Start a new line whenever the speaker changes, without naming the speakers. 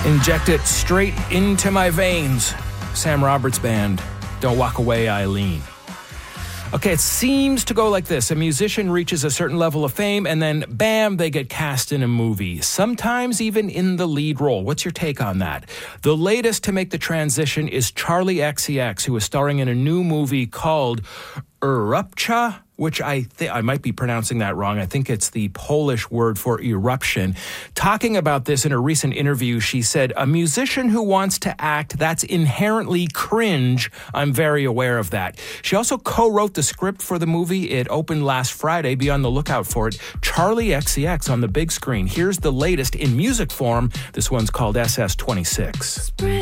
Inject it straight into my veins. Sam Roberts Band, Don't Walk Away, Eileen. Okay, it seems to go like this. A musician reaches a certain level of fame and then, bam, they get cast in a movie. Sometimes even in the lead role. What's your take on that? The latest to make the transition is Charli XCX, who is starring in a new movie called Erupcja, which I might be pronouncing that wrong. I think it's the Polish word for eruption. Talking about this in a recent interview, she said, a musician who wants to act, that's inherently cringe. I'm very aware of that. She also co-wrote the script for the movie. It opened last Friday. Be on the lookout for it. Charli XCX on the big screen. Here's the latest in music form. This one's called SS26.